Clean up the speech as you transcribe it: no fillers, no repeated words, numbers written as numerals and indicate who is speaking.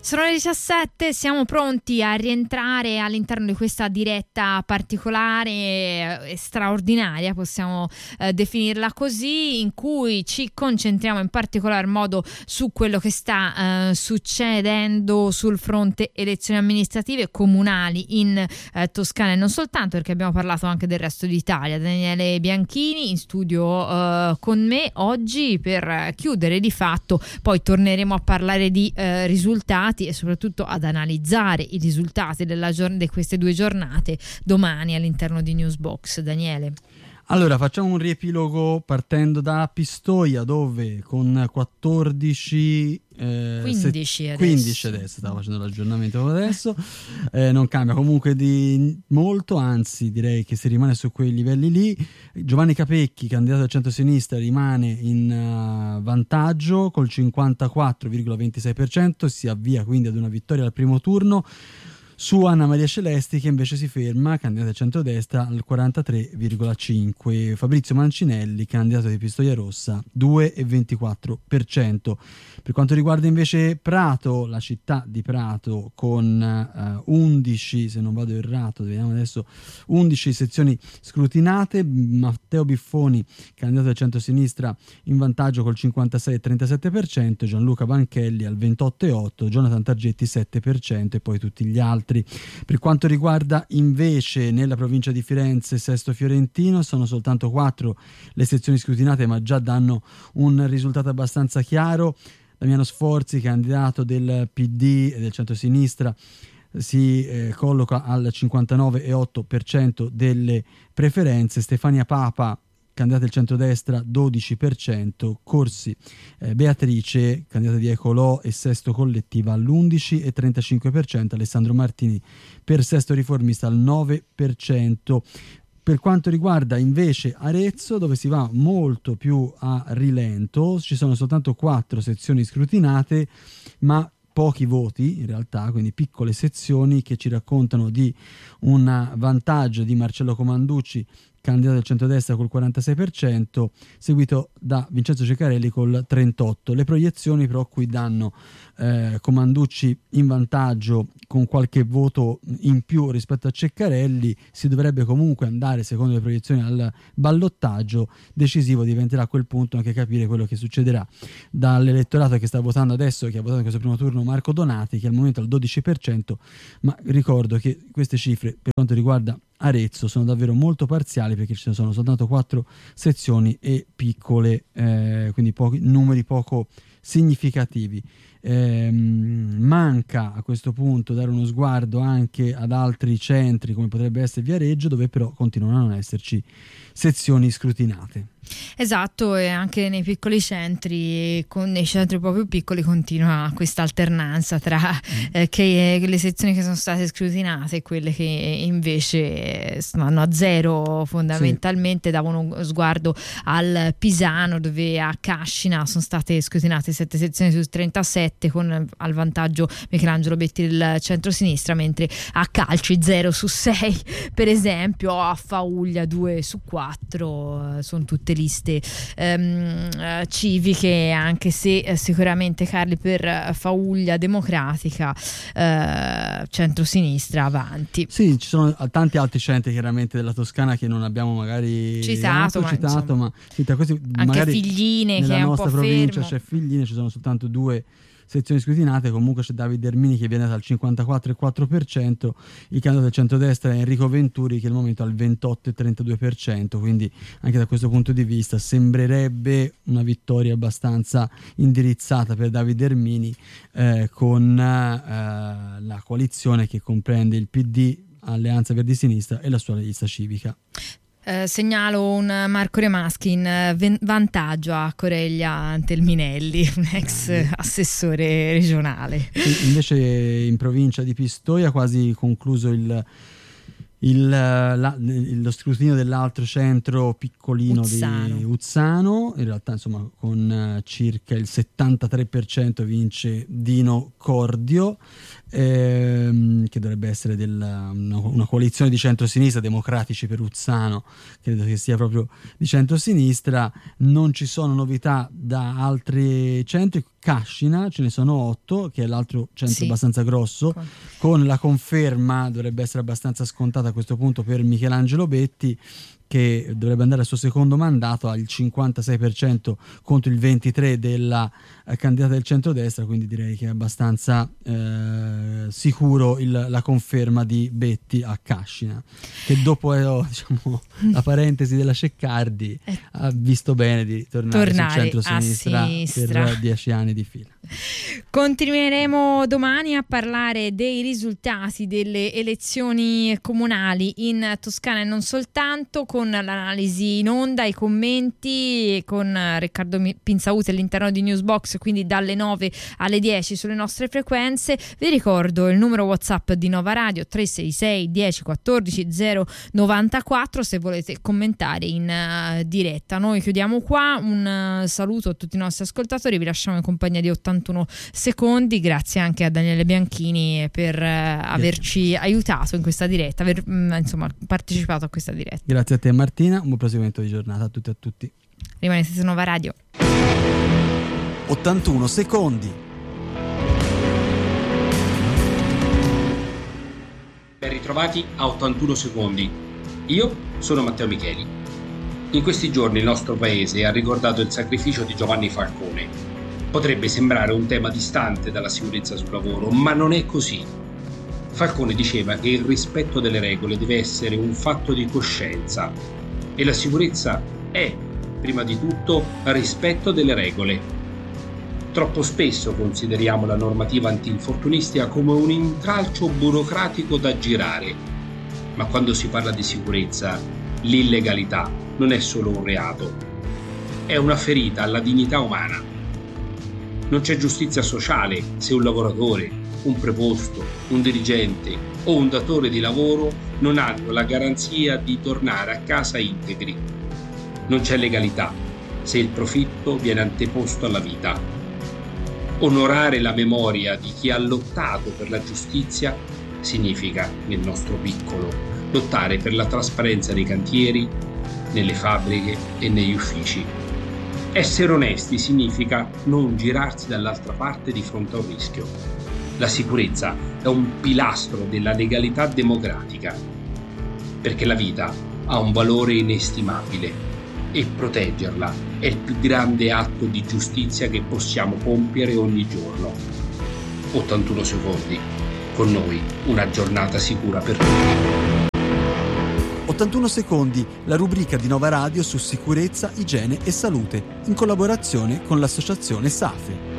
Speaker 1: Sono le 17, siamo pronti a rientrare all'interno di questa diretta particolare e straordinaria, possiamo definirla così, in cui ci concentriamo in particolar modo su quello che sta succedendo sul fronte elezioni amministrative comunali in Toscana e non soltanto, perché abbiamo parlato anche del resto d'Italia. Daniele Bianchini in studio con me oggi per chiudere di fatto, poi torneremo a parlare di risultati e soprattutto ad analizzare i risultati di queste due giornate domani all'interno di Newsbox. Daniele.
Speaker 2: Allora, facciamo un riepilogo partendo da Pistoia, dove con 15 adesso stavo facendo l'aggiornamento adesso, non cambia comunque di molto, anzi direi che si rimane su quei livelli lì. Giovanni Capecchi, candidato del centro-sinistra, rimane in vantaggio col 54,26%, si avvia quindi ad una vittoria al primo turno su Anna Maria Celesti, che invece si ferma, candidata del centrodestra, al 43,5%. Fabrizio Mancinelli, candidato di Pistoia Rossa, 2,24%. Per quanto riguarda invece Prato, la città di Prato, con 11, se non vado errato, vediamo adesso, 11 sezioni scrutinate, Matteo Biffoni, candidato del centro-sinistra, in vantaggio col 56,37%, Gianluca Banchelli al 28,8%, Jonathan Targetti 7% e poi tutti gli altri. Per quanto riguarda invece nella provincia di Firenze, Sesto Fiorentino, sono soltanto 4 le sezioni scrutinate, ma già danno un risultato abbastanza chiaro. Damiano Sforzi, candidato del PD e del centro-sinistra, si colloca al 59,8% delle preferenze. Stefania Papa, candidata del centrodestra, 12%, Corsi Beatrice, candidata di Ecolò e Sesto Collettiva, all'11,35%, Alessandro Martini per Sesto Riformista al 9%. Per quanto riguarda invece Arezzo, dove si va molto più a rilento, ci sono soltanto 4 sezioni scrutinate, ma pochi voti in realtà, quindi piccole sezioni che ci raccontano di un vantaggio di Marcello Comanducci, candidato del centrodestra, col 46%, seguito da Vincenzo Ceccarelli col 38%. Le proiezioni però qui danno Comanducci in vantaggio con qualche voto in più rispetto a Ceccarelli. Si dovrebbe comunque andare, secondo le proiezioni, al ballottaggio. Decisivo diventerà a quel punto anche capire quello che succederà dall'elettorato che sta votando adesso, che ha votato in questo primo turno Marco Donati, che al momento è al 12%, ma ricordo che queste cifre per quanto riguarda Arezzo sono davvero molto parziali, perché ci sono soltanto 4 sezioni e piccole, quindi numeri poco significativi. Manca a questo punto dare uno sguardo anche ad altri centri, come potrebbe essere Viareggio, dove però continuano a non esserci sezioni scrutinate.
Speaker 1: Esatto, e anche nei piccoli centri, nei centri proprio piccoli, continua questa alternanza tra che le sezioni che sono state scrutinate e quelle che invece stanno a zero fondamentalmente. Sì. Davo uno sguardo al Pisano, dove a Cascina sono state scrutinate 7 sezioni su 37 con al vantaggio Michelangelo Betti del centro-sinistra, mentre a Calci 0 su 6 per esempio, a Fauglia 2 su 4, sono tutte liste civiche, anche se sicuramente, Carli, per Fauglia Democratica centrosinistra avanti.
Speaker 2: Sì, ci sono tanti altri centri chiaramente della Toscana che non abbiamo magari citato, ma tra questi,
Speaker 1: anche
Speaker 2: magari
Speaker 1: Figline,
Speaker 2: nella
Speaker 1: che è un
Speaker 2: nostra
Speaker 1: po'
Speaker 2: provincia
Speaker 1: fermo.
Speaker 2: c'è Figline, ci sono soltanto 2 sezioni scrutinate. Comunque c'è Davide Ermini che viene dal 54,4%, il candidato del centrodestra è Enrico Venturi, che al momento ha il 28,32%, quindi anche da questo punto di vista sembrerebbe una vittoria abbastanza indirizzata per Davide Ermini, con la coalizione che comprende il PD, Alleanza Verdi Sinistra e la sua lista civica.
Speaker 1: Segnalo un Marco Remaschi in vantaggio a Coreglia Antelminelli, un ex assessore regionale.
Speaker 2: Invece in provincia di Pistoia, quasi concluso lo scrutinio dell'altro centro piccolino
Speaker 1: Uzzano.
Speaker 2: di Uzzano, in realtà insomma con circa il 73% vince Dino Cordio, che dovrebbe essere una coalizione di centrosinistra, Democratici per Uzzano, credo che sia proprio di centrosinistra. Non ci sono novità da altri centri. Cascina, ce ne sono 8, che è l'altro centro abbastanza grosso, con la conferma, dovrebbe essere abbastanza scontata a questo punto, per Michelangelo Betti, che dovrebbe andare al suo secondo mandato, al 56% contro il 23% della candidata del centrodestra, quindi direi che è abbastanza sicuro la conferma di Betti a Cascina, che dopo la parentesi della Ceccardi ha visto bene di tornare sul centro-sinistra per 10 anni di fila.
Speaker 1: Continueremo domani a parlare dei risultati delle elezioni comunali in Toscana e non soltanto, con l'analisi in onda, i commenti con Riccardo Pinzauti all'interno di Newsbox, quindi dalle 9 alle 10 sulle nostre frequenze. Vi ricordo il numero WhatsApp di Nova Radio 366 10 14 094 se volete commentare in diretta. Noi chiudiamo qua, un saluto a tutti i nostri ascoltatori, vi lasciamo in compagnia di 81 secondi, grazie anche a Daniele Bianchini per averci aiutato in questa diretta, aver partecipato a questa diretta.
Speaker 2: Grazie a te Martina, un buon proseguimento di giornata a tutti e a tutti.
Speaker 1: Rimanete su Nova Radio.
Speaker 2: 81 secondi.
Speaker 3: Ben ritrovati a 81 secondi. Io sono Matteo Micheli. In questi giorni il nostro paese ha ricordato il sacrificio di Giovanni Falcone. Potrebbe sembrare un tema distante dalla sicurezza sul lavoro, ma non è così. Falcone diceva che il rispetto delle regole deve essere un fatto di coscienza e la sicurezza è, prima di tutto, rispetto delle regole. Troppo spesso consideriamo la normativa antinfortunistica come un intralcio burocratico da girare, ma quando si parla di sicurezza, l'illegalità non è solo un reato, è una ferita alla dignità umana. Non c'è giustizia sociale se un lavoratore, un preposto, un dirigente o un datore di lavoro non hanno la garanzia di tornare a casa integri. Non c'è legalità se il profitto viene anteposto alla vita. Onorare la memoria di chi ha lottato per la giustizia significa, nel nostro piccolo, lottare per la trasparenza nei cantieri, nelle fabbriche e negli uffici. Essere onesti significa non girarsi dall'altra parte di fronte a un rischio. La sicurezza è un pilastro della legalità democratica, perché la vita ha un valore inestimabile e proteggerla è il più grande atto di giustizia che possiamo compiere ogni giorno. 81 secondi. Con noi una giornata sicura per tutti.
Speaker 2: 81 secondi, la rubrica di Nova Radio su sicurezza, igiene e salute, in collaborazione con l'associazione SAFE.